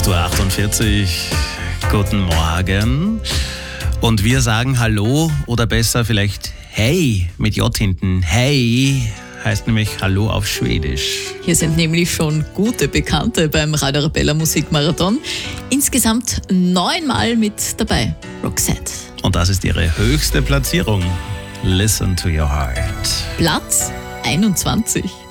8:48 Uhr. Guten Morgen. Und wir sagen Hallo oder besser vielleicht Hey mit J hinten. Hey heißt nämlich Hallo auf Schwedisch. Hier sind nämlich schon gute Bekannte beim Radio Arabella Musikmarathon. Insgesamt 9-mal mit dabei. Roxette. Und das ist ihre höchste Platzierung. Listen to your heart. Platz 21.